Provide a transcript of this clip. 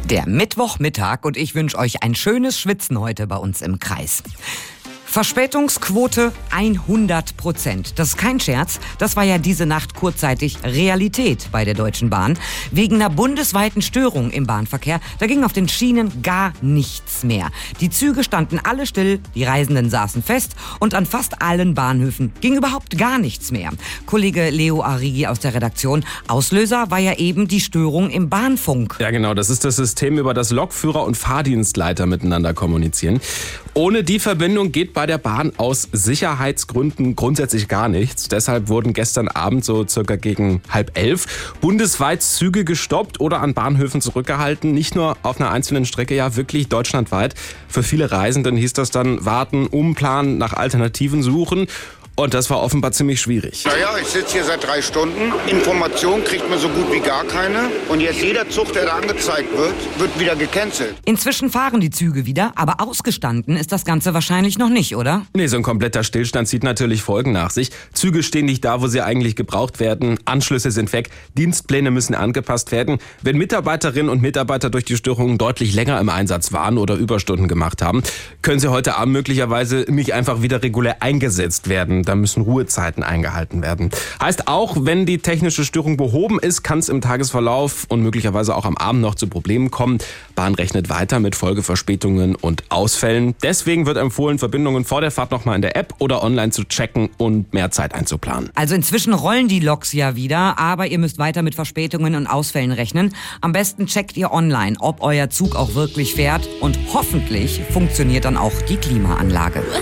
Der Mittwochmittag und ich wünsche euch ein schönes Schwitzen heute bei uns im Kreis. Verspätungsquote 100%. Das ist kein Scherz. Das war ja diese Nacht kurzzeitig Realität bei der Deutschen Bahn. Wegen einer bundesweiten Störung im Bahnverkehr, da ging auf den Schienen gar nichts mehr. Die Züge standen alle still, die Reisenden saßen fest und an fast allen Bahnhöfen ging überhaupt gar nichts mehr. Kollege Leo Arrigi aus der Redaktion. Auslöser war ja eben die Störung im Bahnfunk. Ja genau, das ist das System, über das Lokführer und Fahrdienstleiter miteinander kommunizieren. Ohne die Verbindung geht bei der Bahn aus Sicherheitsgründen grundsätzlich gar nichts. Deshalb wurden gestern Abend so circa gegen 10:30 bundesweit Züge gestoppt oder an Bahnhöfen zurückgehalten. Nicht nur auf einer einzelnen Strecke, ja wirklich deutschlandweit. Für viele Reisenden hieß das dann warten, umplanen, nach Alternativen suchen. Und das war offenbar ziemlich schwierig. Naja, ich sitze hier seit 3 Stunden. Information kriegt man so gut wie gar keine. Und jetzt jeder Zug, der da angezeigt wird, wird wieder gecancelt. Inzwischen fahren die Züge wieder, aber ausgestanden ist das Ganze wahrscheinlich noch nicht, oder? Nee, so ein kompletter Stillstand zieht natürlich Folgen nach sich. Züge stehen nicht da, wo sie eigentlich gebraucht werden. Anschlüsse sind weg. Dienstpläne müssen angepasst werden. Wenn Mitarbeiterinnen und Mitarbeiter durch die Störungen deutlich länger im Einsatz waren oder Überstunden gemacht haben, können sie heute Abend möglicherweise nicht einfach wieder regulär eingesetzt werden. Da müssen Ruhezeiten eingehalten werden. Heißt auch, wenn die technische Störung behoben ist, kann es im Tagesverlauf und möglicherweise auch am Abend noch zu Problemen kommen. Bahn rechnet weiter mit Folgeverspätungen und Ausfällen. Deswegen wird empfohlen, Verbindungen vor der Fahrt nochmal in der App oder online zu checken und mehr Zeit einzuplanen. Also inzwischen rollen die Loks ja wieder, aber ihr müsst weiter mit Verspätungen und Ausfällen rechnen. Am besten checkt ihr online, ob euer Zug auch wirklich fährt und hoffentlich funktioniert dann auch die Klimaanlage.